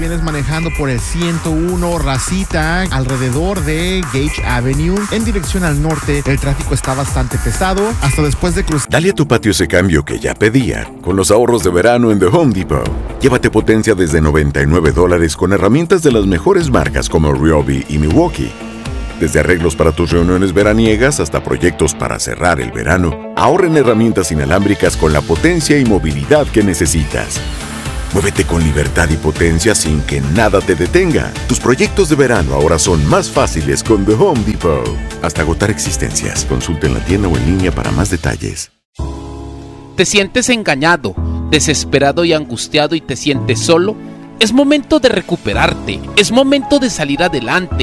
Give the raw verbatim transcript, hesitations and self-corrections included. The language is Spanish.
Vienes manejando por el ciento uno, racita, alrededor de Gage Avenue, en dirección al norte. El tráfico está bastante pesado, hasta después de cruzar. Dale a tu patio ese cambio que ya pedía, con los ahorros de verano en The Home Depot. Llévate potencia desde noventa y nueve dólares con herramientas de las mejores marcas como Ryobi y Milwaukee. Desde arreglos para tus reuniones veraniegas hasta proyectos para cerrar el verano, ahorra en herramientas inalámbricas con la potencia y movilidad que necesitas. Muévete con libertad y potencia sin que nada te detenga. Tus proyectos de verano ahora son más fáciles con The Home Depot. Hasta agotar existencias. Consulta en la tienda o en línea para más detalles. ¿Te sientes engañado, desesperado y angustiado y te sientes solo? Es momento de recuperarte. Es momento de salir adelante.